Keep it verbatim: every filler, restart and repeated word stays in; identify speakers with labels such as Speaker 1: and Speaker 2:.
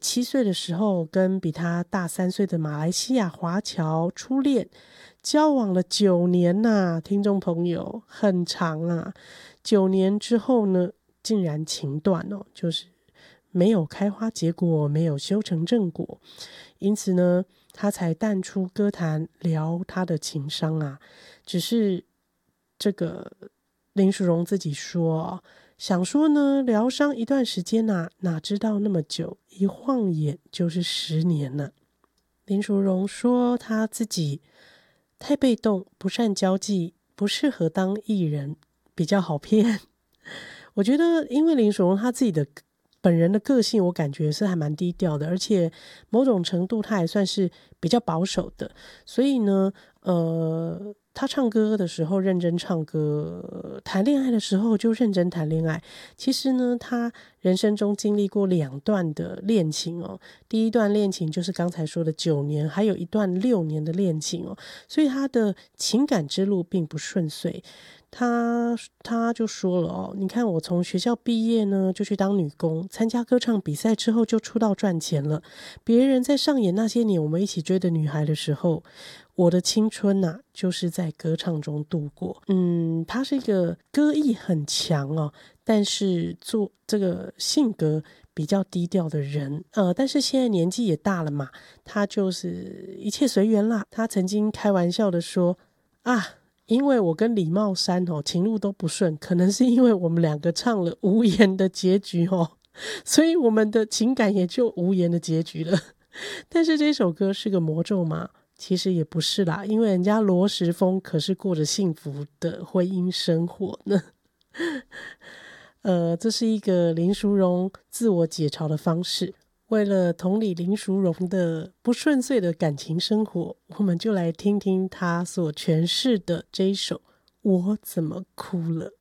Speaker 1: 七岁的时候跟比他大三岁的马来西亚华侨初恋，交往了九年呐、啊，听众朋友很长啊。九年之后呢，竟然情断哦，就是没有开花结果，没有修成正果，因此呢，他才淡出歌坛聊他的情伤啊。只是这个林淑荣自己说、哦，想说呢，疗伤一段时间啊，哪知道那么久，一晃眼就是十年了。林淑荣说他自己太被动，不善交际，不适合当艺人，比较好骗。我觉得，因为林淑荣他自己的本人的个性，我感觉是还蛮低调的，而且某种程度他还算是比较保守的，所以呢，呃，他唱歌的时候认真唱歌，谈恋爱的时候就认真谈恋爱。其实呢，他人生中经历过两段的恋情哦，第一段恋情就是刚才说的九年，还有一段六年的恋情哦，所以他的情感之路并不顺遂。他他就说了哦，你看我从学校毕业呢，就去当女工，参加歌唱比赛之后就出道赚钱了。别人在上演那些年我们一起追的女孩的时候，我的青春啊，就是在歌唱中度过。嗯，他是一个歌艺很强哦，但是做这个性格比较低调的人。呃，但是现在年纪也大了嘛，他就是一切随缘啦。他曾经开玩笑的说啊。因为我跟李茂山哦情路都不顺，可能是因为我们两个唱了无言的结局哦，所以我们的情感也就无言的结局了。但是这首歌是个魔咒吗？其实也不是啦，因为人家罗时丰可是过着幸福的婚姻生活呢。呃，这是一个林淑荣自我解嘲的方式。为了同理林淑荣的不顺遂的感情生活，我们就来听听她所诠释的这一首《我怎么哭了》。